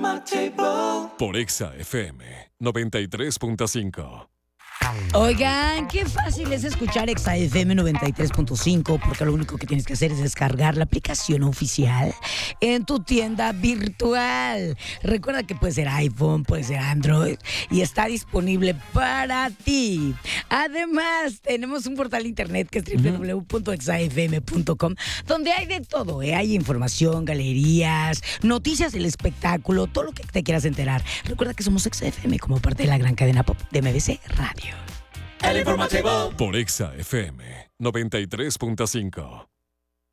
Por Exa FM 93.5. Oigan, qué fácil es escuchar Exa FM 93.5, porque lo único que tienes que hacer es descargar la aplicación oficial en tu tienda virtual. Recuerda que puede ser iPhone, puede ser Android y está disponible para ti. Además, tenemos un portal de internet que es www.exafm.com, donde hay de todo, Hay información, galerías, noticias del espectáculo, todo lo que te quieras enterar. Recuerda que somos Exa FM como parte de la gran cadena pop de MBC Radio. Por Exa FM 93.5.